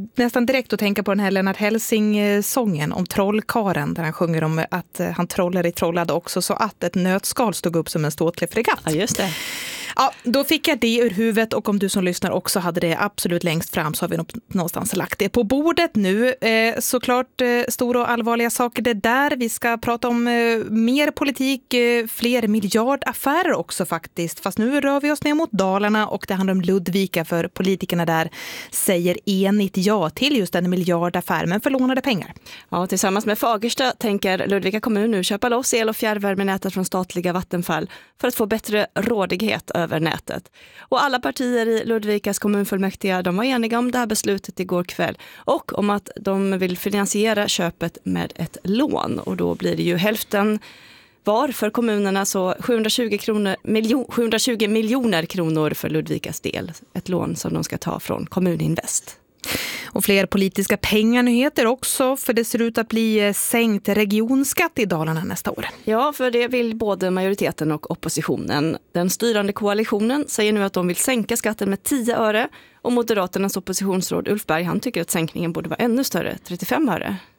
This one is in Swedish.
nästan direkt att tänka på den här Lennart Hellsing-sången om trollkaren, där han sjunger om att han trollade trollade också så att ett nötskal stod upp som en ståtlig fregatt. Ja, just det. Ja, då fick jag det ur huvudet, och om du som lyssnar också hade det absolut längst fram, så har vi någonstans lagt det på bordet nu. Såklart stora och allvarliga saker det där. Vi ska prata om mer politik, fler miljardaffärer också faktiskt. Fast nu rör vi oss ner mot Dalarna, och det handlar om Ludvika, för politikerna där säger enigt ja till just en miljardaffär, men för lånade pengar. Ja, tillsammans med Fagersta tänker Ludvika kommun nu köpa loss el- och fjärrvärmenätet från statliga Vattenfall för att få bättre rådighet över nätet. Och alla partier i Ludvikas kommunfullmäktige, de var eniga om det här beslutet igår kväll, och om att de vill finansiera köpet med ett lån, och då blir det ju hälften var för kommunerna, så 720 miljoner kronor för Ludvikas del. Ett lån som de ska ta från Kommuninvest. Och fler politiska penganyheter också, för det ser ut att bli sänkt regionskatt i Dalarna nästa år. Ja, för det vill både majoriteten och oppositionen. Den styrande koalitionen säger nu att de vill sänka skatten med 10 öre, och Moderaternas oppositionsråd Ulf Berg, han tycker att sänkningen borde vara ännu större, 35 öre.